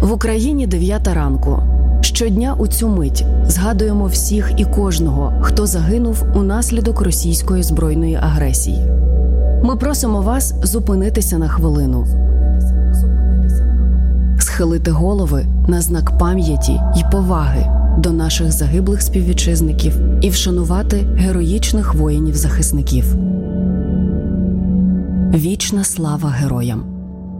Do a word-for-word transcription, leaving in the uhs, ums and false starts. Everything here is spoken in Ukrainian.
В Україні дев'ята ранку. Щодня у цю мить згадуємо всіх і кожного, хто загинув унаслідок російської збройної агресії. Ми просимо вас зупинитися на хвилину, схилити голови на знак пам'яті й поваги до наших загиблих співвітчизників і вшанувати героїчних воїнів-захисників. Вічна слава героям!